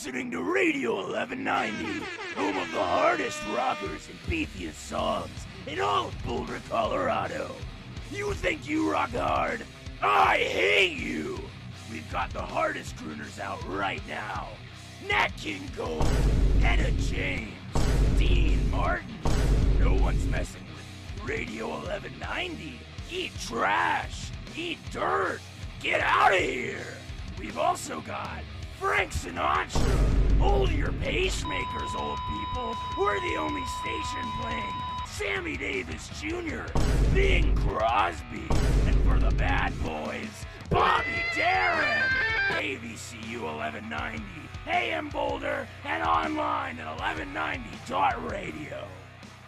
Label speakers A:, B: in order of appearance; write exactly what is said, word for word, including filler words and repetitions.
A: listening to Radio eleven ninety, home of the hardest rockers and beefiest songs in all of Boulder, Colorado. You think you rock hard? I hate you! We've got the hardest crooners out right now. Nat King Cole, Etta James, Dean Martin. No one's messing with Radio eleven ninety. Eat trash, eat dirt, get out of here! We've also got Frank Sinatra. Hold your pacemakers, old people. We're the only station playing Sammy Davis Junior, Bing Crosby, and for the bad boys, Bobby Darin. A B C U eleven ninety, A M Boulder, and online at eleven ninety dot radio.